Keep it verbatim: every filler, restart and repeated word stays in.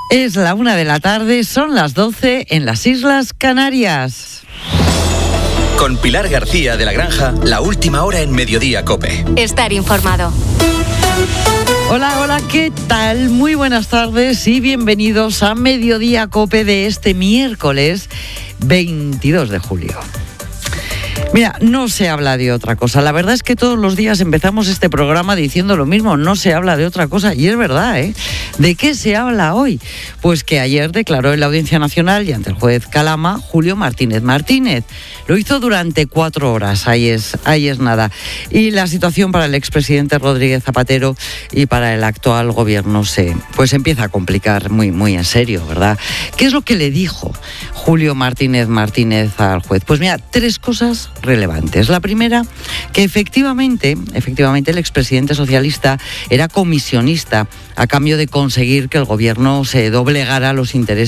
Es la una de la tarde, son las doce en las Islas Canarias. Con Pilar García de la Granja, la última hora en Mediodía COPE. Estar informado. Hola, hola, ¿qué tal? Muy buenas tardes y bienvenidos a Mediodía COPE de este miércoles veintidós de julio. Mira, no se habla de otra cosa. La verdad es que todos los días empezamos este programa diciendo lo mismo, no se habla de otra cosa. Y es verdad, ¿eh? ¿De qué se habla hoy? Pues que ayer declaró en la Audiencia Nacional y ante el juez Calama Julio Martínez Martínez. Lo hizo durante cuatro horas, ahí es, ahí es nada. Y la situación para el expresidente Rodríguez Zapatero y para el actual gobierno se pues empieza a complicar muy, muy en serio, ¿verdad? ¿Qué es lo que le dijo Julio Martínez Martínez al juez? Pues mira, tres cosas relevantes. La primera, que efectivamente, efectivamente el expresidente socialista era comisionista a cambio de conseguir que el gobierno se doblegara a los intereses